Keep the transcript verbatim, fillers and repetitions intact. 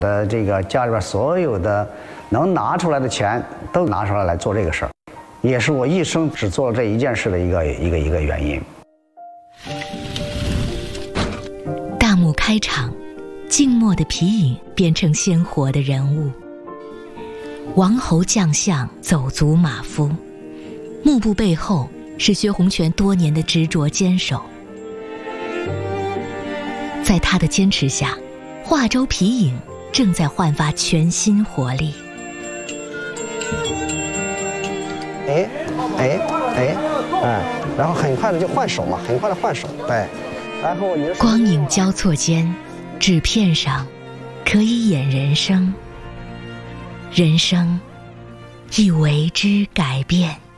呃，这个家里边所有的能拿出来的钱都拿出来来做这个事儿，也是我一生只做了这一件事的一个一个一个原因。 大幕开场，静默的皮影变成鲜活的人物。王侯将相，走卒马夫，幕布背后是薛洪全多年的执着坚守。在他的坚持下，华州皮影正在焕发全新活力。 哎哎哎哎，然后很快的就换手嘛，很快的换手，对。然后你光影交错间，纸片上可以演人生，人生亦为之改变。